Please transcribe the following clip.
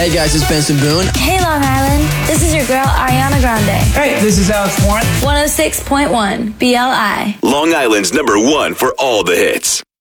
Hey guys, it's Benson Boone. Hey Long Island, this is your girl Ariana Grande. Hey, this is Alex Warren. 106.1 BLI. Long Island's #1 for all the hits.